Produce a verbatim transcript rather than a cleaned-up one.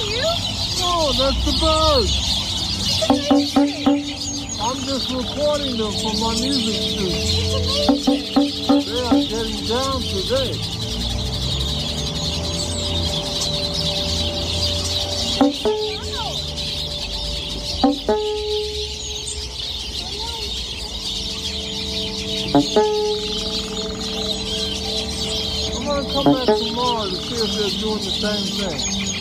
you? No, that's the birds. It's amazing. I'm just reporting them for my music students. It's amazing. They are getting down today. I'm gonna come back tomorrow to see if they're doing the same thing.